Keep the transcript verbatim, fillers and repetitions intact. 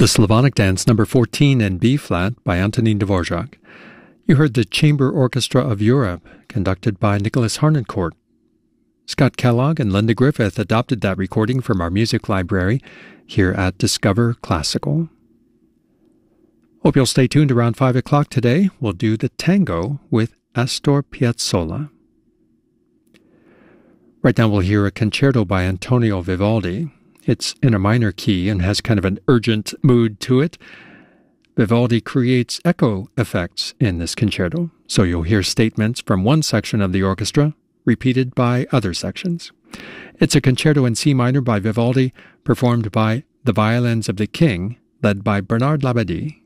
The Slavonic Dance number fourteen in B-flat by Antonin Dvorak. You heard the Chamber Orchestra of Europe, conducted by Nicholas Harnoncourt. Scott Kellogg and Linda Griffith adopted that recording from our music library here at Discover Classical. Hope you'll stay tuned around five o'clock today. We'll do the tango with Astor Piazzolla. Right now we'll hear a concerto by Antonio Vivaldi. It's in a minor key and has kind of an urgent mood to it. Vivaldi creates echo effects in this concerto, so you'll hear statements from one section of the orchestra repeated by other sections. It's a concerto in C minor by Vivaldi, performed by the Violins of the King, led by Bernard Labadie.